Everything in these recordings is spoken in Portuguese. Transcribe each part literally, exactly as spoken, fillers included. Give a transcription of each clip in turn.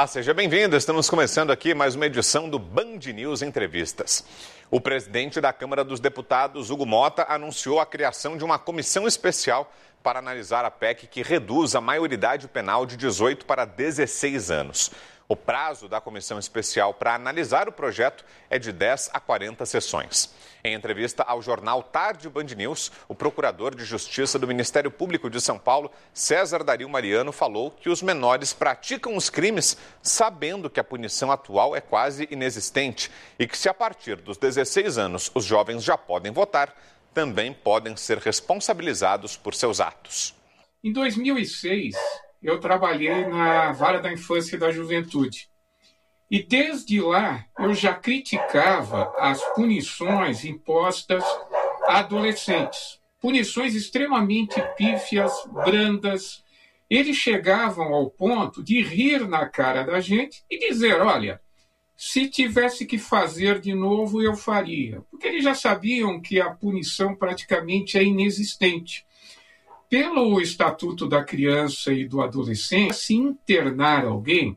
Olá, seja bem-vindo. Estamos começando aqui mais uma edição do Band News Entrevistas. O presidente da Câmara dos Deputados, Hugo Motta, anunciou a criação de uma comissão especial para analisar a P E C que reduz a maioridade penal de dezoito para dezesseis anos. O prazo da comissão especial para analisar o projeto é de dez a quarenta sessões. Em entrevista ao jornal Tarde Band News, o procurador de Justiça do Ministério Público de São Paulo, César Dario Mariano, falou que os menores praticam os crimes sabendo que a punição atual é quase inexistente e que se a partir dos dezesseis anos os jovens já podem votar, também podem ser responsabilizados por seus atos. Em dois mil e seis, eu trabalhei na Vara da Infância e da Juventude. E desde lá eu já criticava as punições impostas a adolescentes. Punições extremamente pífias, brandas. Eles chegavam ao ponto de rir na cara da gente e dizer, olha, se tivesse que fazer de novo, eu faria. Porque eles já sabiam que a punição praticamente é inexistente. Pelo Estatuto da Criança e do Adolescente, se internar alguém,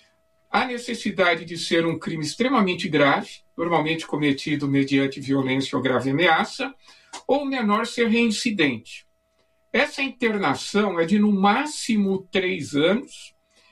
há necessidade de ser um crime extremamente grave, normalmente cometido mediante violência ou grave ameaça, ou o menor ser reincidente. Essa internação é de, no máximo, três anos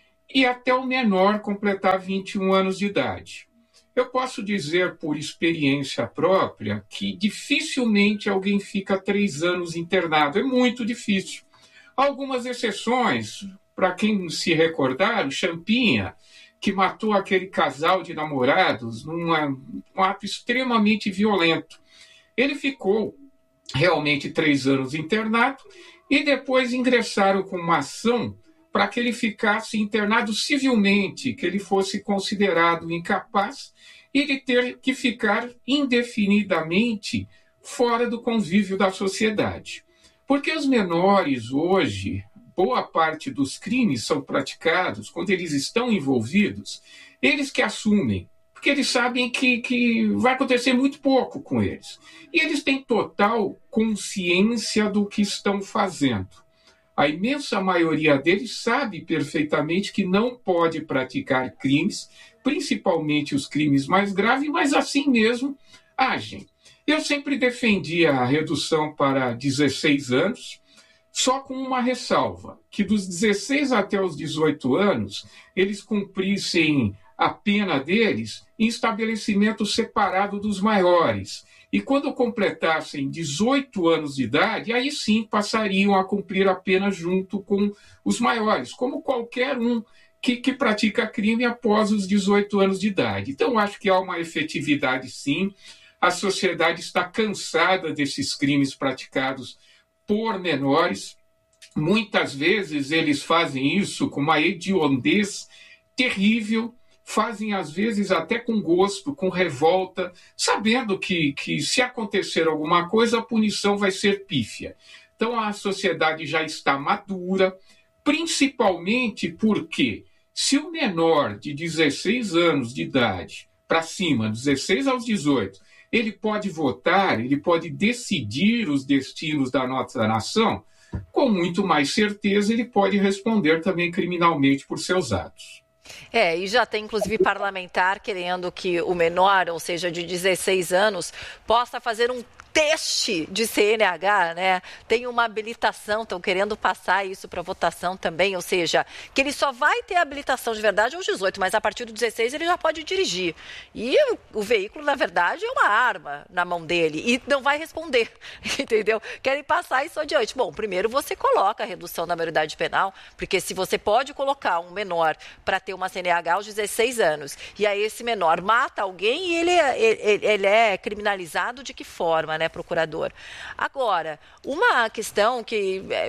e até o menor completar vinte e um anos de idade. Eu posso dizer, por experiência própria, que dificilmente alguém fica três anos internado. É muito difícil. Há algumas exceções. Para quem se recordar, o Champinha, que matou aquele casal de namorados num um ato extremamente violento. Ele ficou realmente três anos internado e depois ingressaram com uma ação para que ele ficasse internado civilmente, que ele fosse considerado incapaz e de ter que ficar indefinidamente fora do convívio da sociedade. Porque os menores hoje, boa parte dos crimes são praticados quando eles estão envolvidos, eles que assumem, porque eles sabem que, que vai acontecer muito pouco com eles. E eles têm total consciência do que estão fazendo. A imensa maioria deles sabe perfeitamente que não pode praticar crimes, principalmente os crimes mais graves, mas assim mesmo agem. Eu sempre defendi a redução para dezesseis anos, só com uma ressalva, que dos dezesseis até os dezoito anos, eles cumprissem a pena deles em estabelecimento separado dos maiores. E quando completassem dezoito anos de idade, aí sim passariam a cumprir a pena junto com os maiores, como qualquer um que, que pratica crime após os dezoito anos de idade. Então, acho que há uma efetividade, sim. A sociedade está cansada desses crimes praticados por menores. Muitas vezes eles fazem isso com uma hediondez terrível, fazem às vezes até com gosto, com revolta, sabendo que, que se acontecer alguma coisa, a punição vai ser pífia. Então a sociedade já está madura, principalmente porque se o menor de dezesseis anos de idade para cima, dezesseis aos dezoito, ele pode votar, ele pode decidir os destinos da nossa nação, com muito mais certeza ele pode responder também criminalmente por seus atos. É, e já tem inclusive parlamentar querendo que o menor, ou seja, de dezesseis anos, possa fazer um teste de C N H, né? Tem uma habilitação, estão querendo passar isso para votação também, ou seja, que ele só vai ter habilitação de verdade aos dezoito, mas a partir dos dezesseis ele já pode dirigir. E o, o veículo, na verdade, é uma arma na mão dele e não vai responder, entendeu? Querem passar isso adiante. Bom, primeiro você coloca a redução da maioridade penal, porque se você pode colocar um menor para ter uma C N H aos dezesseis anos, e aí esse menor mata alguém e ele, ele, ele é criminalizado de que forma, né? Procurador. Agora, uma questão que é,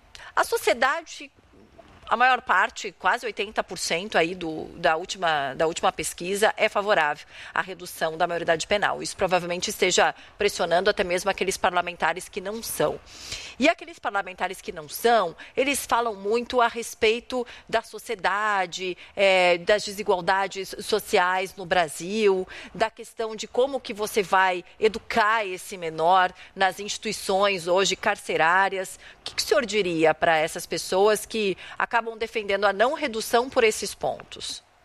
a sociedade, a maior parte, quase oitenta por cento aí do, da, última, da última pesquisa é favorável à redução da maioridade penal. Isso provavelmente esteja pressionando até mesmo aqueles parlamentares que não são. E aqueles parlamentares que não são, eles falam muito a respeito da sociedade, é, das desigualdades sociais no Brasil, da questão de como que você vai educar esse menor nas instituições hoje carcerárias. O que, que o senhor diria para essas pessoas que acabam defendendo a não redução por esses pontos?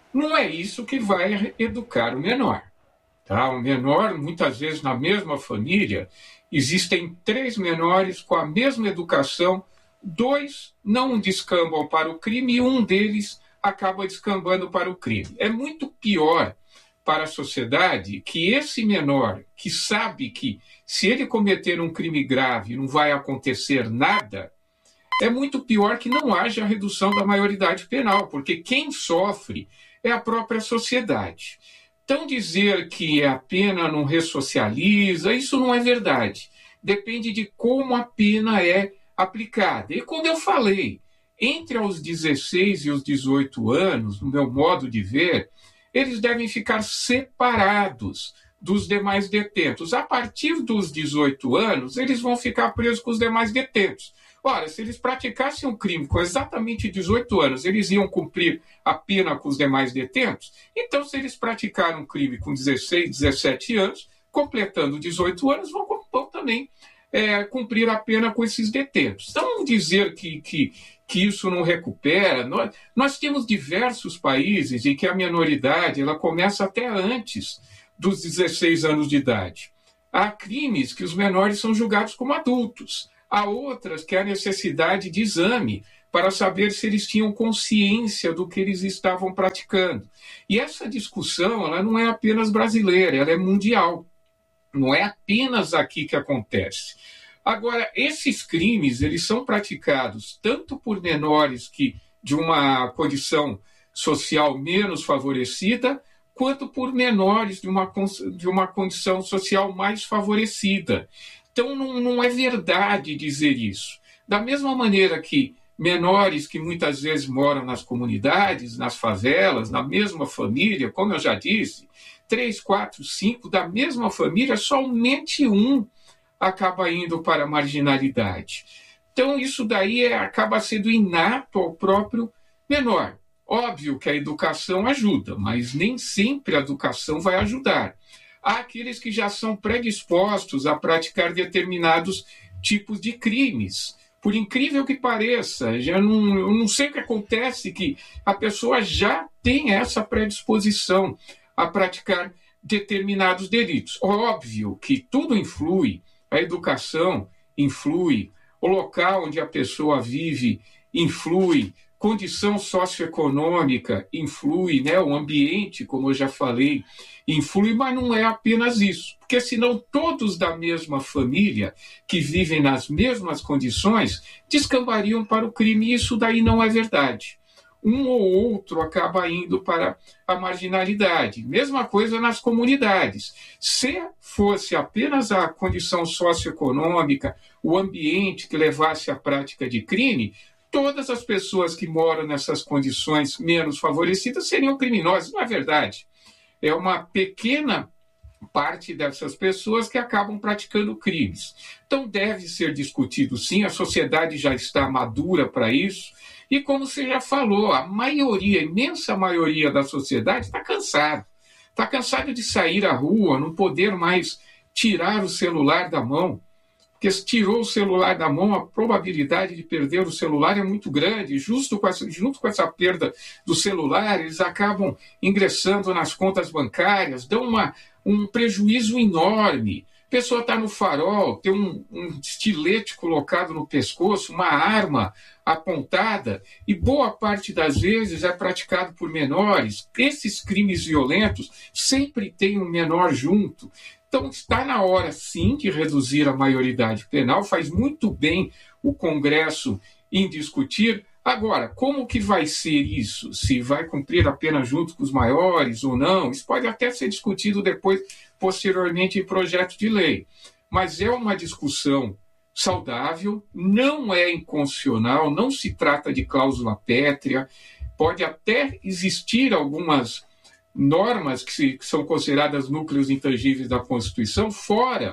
não é isso que vai educar o menor. Tá? O menor, muitas vezes na mesma família, existem três menores com a mesma educação, dois não descambam para o crime e um deles acaba descambando para o crime. É muito pior para a sociedade que esse menor, que sabe que se ele cometer um crime grave não vai acontecer nada, é muito pior que não haja redução da maioridade penal, porque quem sofre é a própria sociedade. Então, dizer que a pena não ressocializa, isso não é verdade. Depende de como a pena é aplicada. E como eu falei, entre os dezesseis e os dezoito anos, no meu modo de ver, eles devem ficar separados dos demais detentos. A partir dos dezoito anos, eles vão ficar presos com os demais detentos. Ora, se eles praticassem um crime com exatamente dezoito anos, eles iam cumprir a pena com os demais detentos? Então, se eles praticaram um crime com dezesseis, dezessete anos, completando dezoito anos, vão, vão também é, cumprir a pena com esses detentos. Então, dizer que, que, que isso não recupera, nós, nós temos diversos países em que a minoridade ela começa até antes dos dezesseis anos de idade. Há crimes que os menores são julgados como adultos. Há outras que há necessidade de exame para saber se eles tinham consciência do que eles estavam praticando. E essa discussão ela não é apenas brasileira, ela é mundial. Não é apenas aqui que acontece. Agora, esses crimes eles são praticados tanto por menores que de uma condição social menos favorecida, quanto por menores de uma, de uma condição social mais favorecida. Então, não, não é verdade dizer isso. Da mesma maneira que menores que muitas vezes moram nas comunidades, nas favelas, na mesma família, como eu já disse, três, quatro, cinco da mesma família, somente um acaba indo para a marginalidade. Então, isso daí é, acaba sendo inato ao próprio menor. Óbvio que a educação ajuda, mas nem sempre a educação vai ajudar. Há aqueles que já são predispostos a praticar determinados tipos de crimes. Por incrível que pareça, já não, eu não sei o que acontece, que a pessoa já tem essa predisposição a praticar determinados delitos. Óbvio que tudo influi, a educação influi, o local onde a pessoa vive influi, condição socioeconômica influi, né? O ambiente, como eu já falei, influi, mas não é apenas isso. Porque senão todos da mesma família, que vivem nas mesmas condições, descambariam para o crime, e isso daí não é verdade. Um ou outro acaba indo para a marginalidade. Mesma coisa nas comunidades. Se fosse apenas a condição socioeconômica, o ambiente que levasse à prática de crime, todas as pessoas que moram nessas condições menos favorecidas seriam criminosas. Não é verdade. É uma pequena parte dessas pessoas que acabam praticando crimes. Então deve ser discutido sim, a sociedade já está madura para isso, e como você já falou, a maioria, a imensa maioria da sociedade está cansada. Está cansada de sair à rua, não poder mais tirar o celular da mão. Porque se tirou o celular da mão, a probabilidade de perder o celular é muito grande. Justo com essa, junto com essa perda do celular, eles acabam ingressando nas contas bancárias, dão uma, um prejuízo enorme. A pessoa está no farol, tem um, um estilete colocado no pescoço, uma arma apontada, e boa parte das vezes é praticado por menores. Esses crimes violentos sempre tem um menor junto. Então, está na hora, sim, de reduzir a maioridade penal. Faz muito bem o Congresso em discutir. Agora, como que vai ser isso? Se vai cumprir a pena junto com os maiores ou não? Isso pode até ser discutido depois, posteriormente, em projeto de lei. Mas é uma discussão saudável, não é inconstitucional, não se trata de cláusula pétrea. Pode até existir algumas normas que, se, que são consideradas núcleos intangíveis da Constituição fora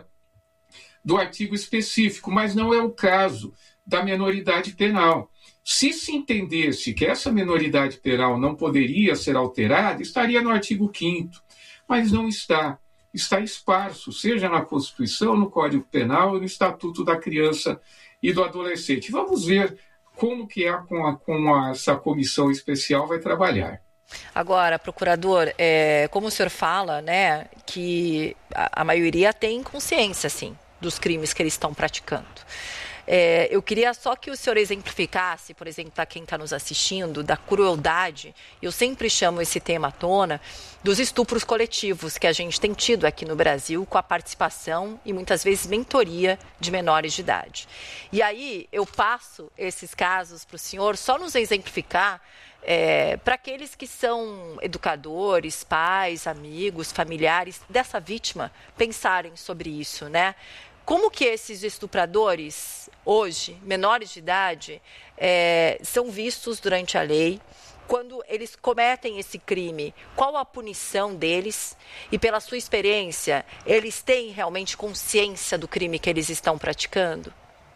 do artigo específico, mas não é o caso da menoridade penal. Se se entendesse que essa menoridade penal não poderia ser alterada, estaria no artigo quinto, mas não está. Está esparso, seja na Constituição, no Código Penal e no Estatuto da Criança e do Adolescente. Vamos ver como que é com, a, com a, essa comissão especial vai trabalhar. Agora, procurador, é, como o senhor fala, né, que a, a maioria tem consciência, sim, dos crimes que eles estão praticando. É, eu queria só que o senhor exemplificasse, por exemplo, para quem está nos assistindo, da crueldade, eu sempre chamo esse tema à tona, dos estupros coletivos que a gente tem tido aqui no Brasil com a participação e muitas vezes mentoria de menores de idade. E aí eu passo esses casos para o senhor só nos exemplificar É, para aqueles que são educadores, pais, amigos, familiares dessa vítima pensarem sobre isso, né? Como que esses estupradores, hoje, menores de idade, é, são vistos durante a lei? Quando eles cometem esse crime, qual a punição deles? E pela sua experiência, eles têm realmente consciência do crime que eles estão praticando?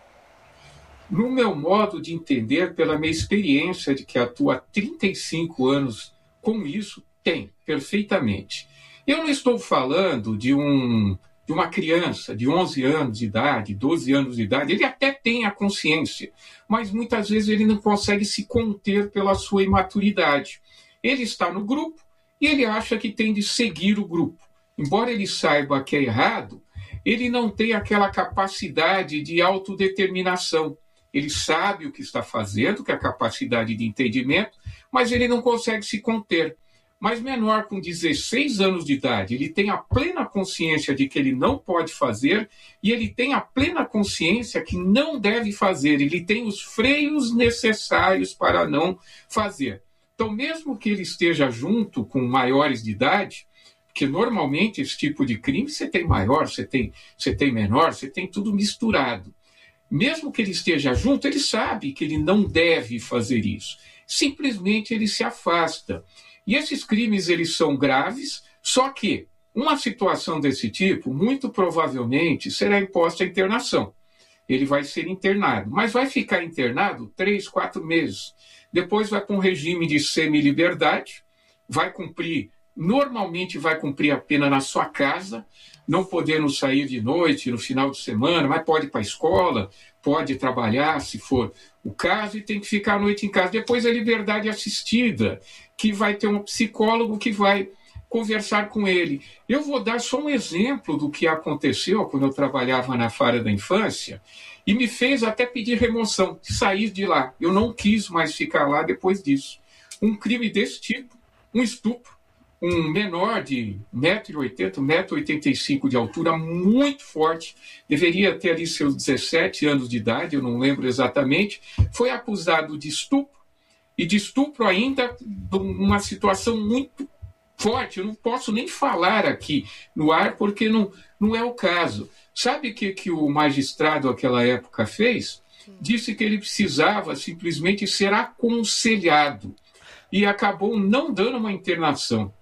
No meu modo de entender, pela minha experiência de que atuo há trinta e cinco anos com isso, tem, perfeitamente. Eu não estou falando de, um, de uma criança de onze anos de idade, doze anos de idade, ele até tem a consciência, mas muitas vezes ele não consegue se conter pela sua imaturidade. Ele está no grupo e ele acha que tem de seguir o grupo. Embora ele saiba que é errado, ele não tem aquela capacidade de autodeterminação. Ele sabe o que está fazendo, que é a capacidade de entendimento, mas ele não consegue se conter. Mas menor com dezesseis anos de idade, ele tem a plena consciência de que ele não pode fazer e ele tem a plena consciência que não deve fazer. Ele tem os freios necessários para não fazer. Então, mesmo que ele esteja junto com maiores de idade, porque normalmente esse tipo de crime você tem maior, você tem, você tem menor, você tem tudo misturado. Mesmo que ele esteja junto, ele sabe que ele não deve fazer isso. Simplesmente ele se afasta. E esses crimes, eles são graves, só que uma situação desse tipo, muito provavelmente, será imposta a internação. Ele vai ser internado, mas vai ficar internado três, quatro meses. Depois vai para um regime de semi-liberdade, vai cumprir, normalmente vai cumprir a pena na sua casa, não podendo sair de noite, no final de semana, mas pode ir para a escola, pode trabalhar, se for o caso, e tem que ficar a noite em casa. Depois a liberdade assistida, que vai ter um psicólogo que vai conversar com ele. Eu vou dar só um exemplo do que aconteceu quando eu trabalhava na Vara da Infância, e me fez até pedir remoção, sair de lá. Eu não quis mais ficar lá depois disso. Um crime desse tipo, um estupro, um menor de um metro e oitenta, um metro e oitenta e cinco de altura, muito forte, deveria ter ali seus dezessete anos de idade, eu não lembro exatamente, foi acusado de estupro, e de estupro ainda numa situação muito forte. Eu não posso nem falar aqui no ar, porque não, não é o caso. Sabe o que, que o magistrado naquela época fez? Disse que ele precisava simplesmente ser aconselhado, e acabou não dando uma internação.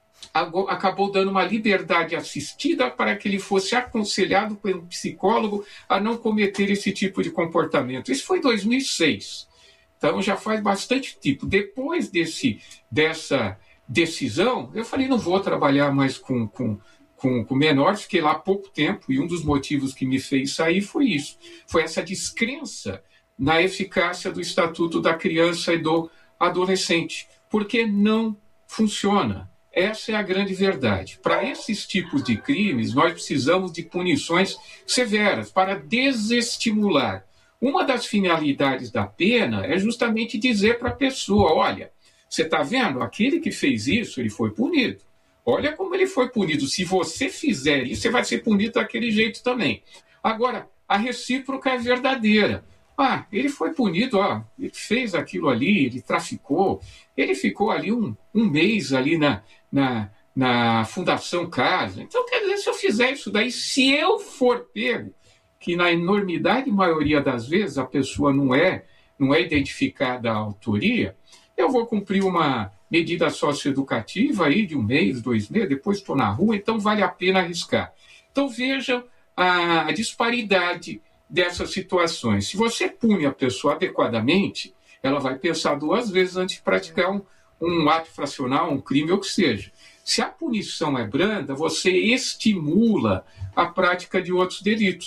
Acabou dando uma liberdade assistida para que ele fosse aconselhado pelo psicólogo a não cometer esse tipo de comportamento. Isso foi em dois mil e seis. Então já faz bastante tempo. Depois desse, dessa decisão, eu falei, não vou trabalhar mais com, com, com, com menores, fiquei lá há pouco tempo, e um dos motivos que me fez sair foi isso. Foi essa descrença na eficácia do Estatuto da Criança e do Adolescente, porque não funciona. Essa é a grande verdade. Para esses tipos de crimes, nós precisamos de punições severas para desestimular. Uma das finalidades da pena é justamente dizer para a pessoa, olha, você está vendo? Aquele que fez isso, ele foi punido. Olha como ele foi punido. Se você fizer isso, você vai ser punido daquele jeito também. Agora, a recíproca é verdadeira. Ah, ele foi punido, ó, ele fez aquilo ali, ele traficou, ele ficou ali um, um mês ali na, na, na Fundação Casa. Então, quer dizer, se eu fizer isso daí, se eu for pego, que na enormidade maioria das vezes a pessoa não é, não é identificada a autoria, eu vou cumprir uma medida socioeducativa aí de um mês, dois meses, depois estou na rua, então vale a pena arriscar. Então, veja a, a disparidade dessas situações. Se você pune a pessoa adequadamente, ela vai pensar duas vezes antes de praticar um, um ato infracional, um crime ou o que seja. Se a punição é branda, você estimula a prática de outros delitos.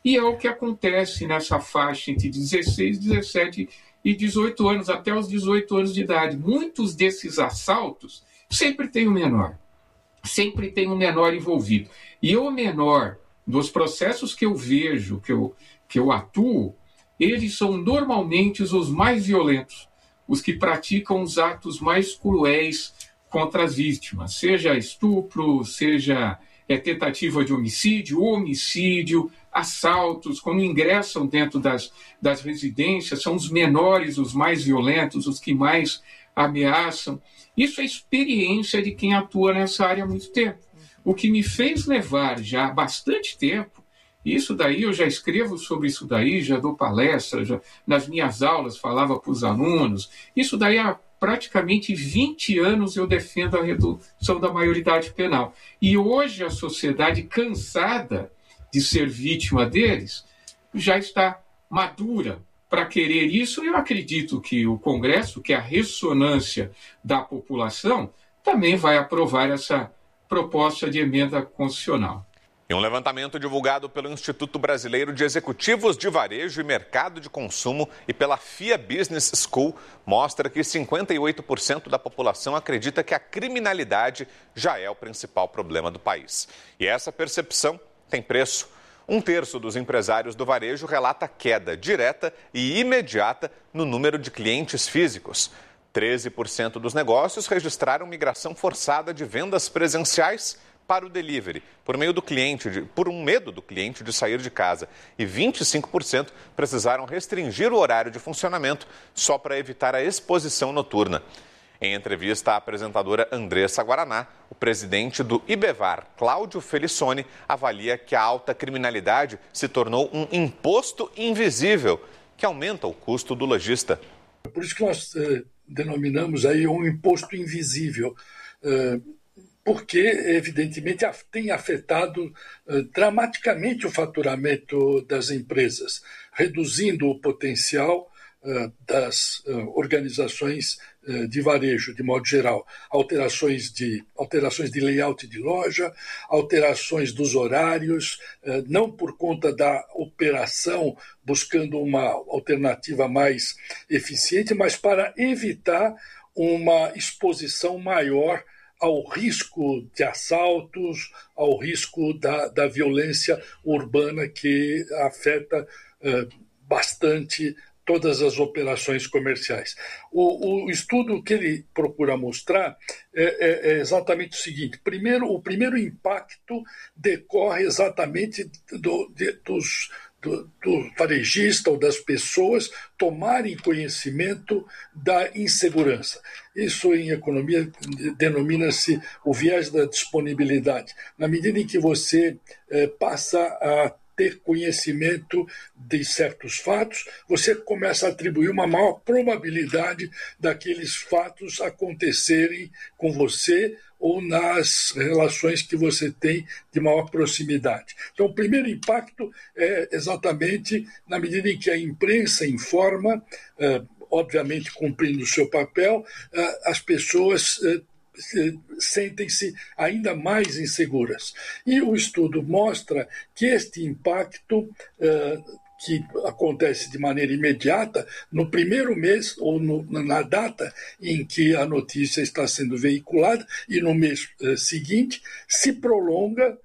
E é o que acontece nessa faixa entre dezesseis, dezessete e dezoito anos, até os dezoito anos de idade. Muitos desses assaltos sempre tem um menor, sempre tem um menor envolvido. E o menor, dos processos que eu vejo, que eu, que eu atuo, eles são normalmente os mais violentos, os que praticam os atos mais cruéis contra as vítimas, seja estupro, seja é, tentativa de homicídio, homicídio, assaltos, quando ingressam dentro das, das residências, são os menores, os mais violentos, os que mais ameaçam. Isso é experiência de quem atua nessa área há muito tempo. O que me fez levar já há bastante tempo, isso daí eu já escrevo sobre isso daí, já dou palestra, já, nas minhas aulas falava para os alunos, isso daí há praticamente vinte anos eu defendo a redução da maioridade penal. E hoje a sociedade, cansada de ser vítima deles, já está madura para querer isso. Eu acredito que o Congresso, que é a ressonância da população, também vai aprovar essa proposta de emenda constitucional. E um levantamento divulgado pelo Instituto Brasileiro de Executivos de Varejo e Mercado de Consumo e pela F I A Business School mostra que cinquenta e oito por cento da população acredita que a criminalidade já é o principal problema do país. E essa percepção tem preço. Um terço dos empresários do varejo relata queda direta e imediata no número de clientes físicos. treze por cento dos negócios registraram migração forçada de vendas presenciais para o delivery, por meio do cliente, de, por um medo do cliente de sair de casa. E vinte e cinco por cento precisaram restringir o horário de funcionamento só para evitar a exposição noturna. Em entrevista à apresentadora Andressa Guaraná, o presidente do IBEVAR, Cláudio Felissoni, avalia que a alta criminalidade se tornou um imposto invisível, que aumenta o custo do lojista. Por isso que nós eh, denominamos aí um imposto invisível, eh, porque, evidentemente, tem afetado eh, dramaticamente o faturamento das empresas, reduzindo o potencial eh, das eh, organizações eh, de varejo, de modo geral. Alterações de, alterações de layout de loja, alterações dos horários, eh, não por conta da operação, buscando uma alternativa mais eficiente, mas para evitar uma exposição maior ao risco de assaltos, ao risco da, da violência urbana que afeta uh, bastante todas as operações comerciais. O, o estudo que ele procura mostrar é, é, é exatamente o seguinte. Primeiro, o primeiro impacto decorre exatamente do, de, dos Do, do varejista ou das pessoas tomarem conhecimento da insegurança. Isso, em economia, denomina-se o viés da disponibilidade. Na medida em que você eh, passa a ter conhecimento de certos fatos, você começa a atribuir uma maior probabilidade daqueles fatos acontecerem com você ou nas relações que você tem de maior proximidade. Então, o primeiro impacto é exatamente na medida em que a imprensa informa, eh, obviamente cumprindo o seu papel, eh, as pessoas eh, sentem-se ainda mais inseguras. E o estudo mostra que este impacto eh, que acontece de maneira imediata, no primeiro mês ou no, na data em que a notícia está sendo veiculada e no mês eh, seguinte, se prolonga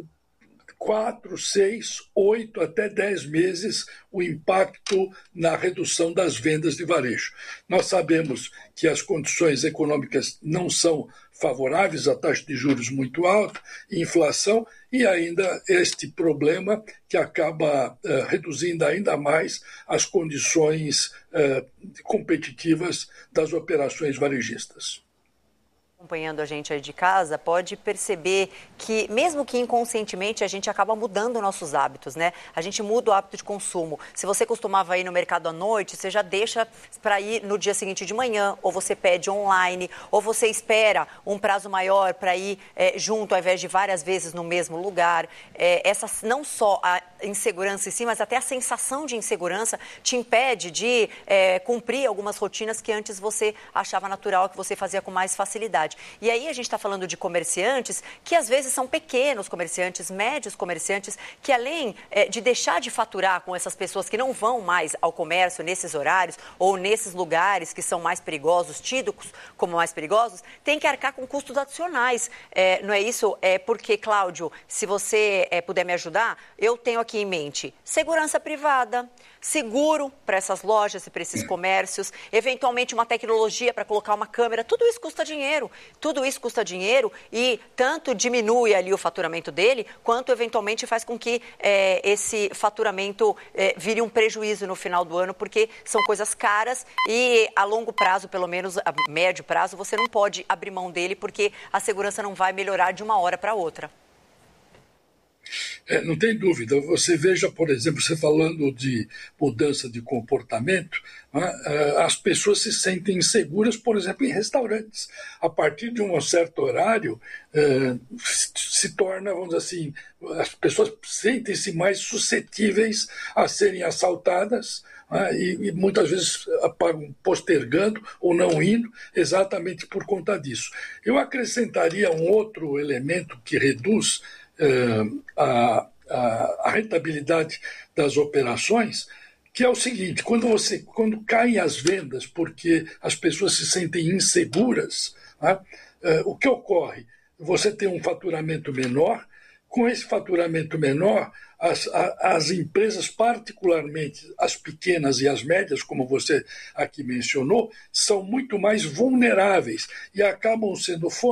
quatro, seis, oito até dez meses o impacto na redução das vendas de varejo. Nós sabemos que as condições econômicas não são favoráveis, a taxa de juros muito alta, inflação e ainda este problema que acaba uh, reduzindo ainda mais as condições uh, competitivas das operações varejistas. Acompanhando a gente aí de casa, pode perceber que, mesmo que inconscientemente, a gente acaba mudando nossos hábitos, né? A gente muda o hábito de consumo. Se você costumava ir no mercado à noite, você já deixa para ir no dia seguinte de manhã, ou você pede online, ou você espera um prazo maior para ir é, junto, ao invés de várias vezes no mesmo lugar. É, essa, não só a insegurança em si, mas até a sensação de insegurança te impede de é, cumprir algumas rotinas que antes você achava natural, que você fazia com mais facilidade. E aí a gente está falando de comerciantes que às vezes são pequenos comerciantes, médios comerciantes, que além é, de deixar de faturar com essas pessoas que não vão mais ao comércio nesses horários ou nesses lugares que são mais perigosos, tidos como mais perigosos, tem que arcar com custos adicionais. É, não é isso? É porque, Cláudio, se você é, puder me ajudar, eu tenho aqui em mente segurança privada, seguro para essas lojas e para esses comércios, eventualmente uma tecnologia para colocar uma câmera, tudo isso custa dinheiro, tudo isso custa dinheiro e tanto diminui ali o faturamento dele, quanto eventualmente faz com que é, esse faturamento é, vire um prejuízo no final do ano, porque são coisas caras e a longo prazo, pelo menos a médio prazo, você não pode abrir mão dele porque a segurança não vai melhorar de uma hora para outra. É, não tem dúvida. Você veja, por exemplo, você falando de mudança de comportamento, né, as pessoas se sentem inseguras, por exemplo, em restaurantes. A partir de um certo horário, é, se torna, vamos dizer assim, as pessoas sentem-se mais suscetíveis a serem assaltadas, né, e, e muitas vezes acabam postergando ou não indo exatamente por conta disso. Eu acrescentaria um outro elemento que reduz A, a, a rentabilidade das operações, que é o seguinte: quando, você, quando caem as vendas porque as pessoas se sentem inseguras, né, o que ocorre? Você tem um faturamento menor. Com esse faturamento menor, as, a, as empresas, particularmente as pequenas e as médias, como você aqui mencionou, são muito mais vulneráveis e acabam sendo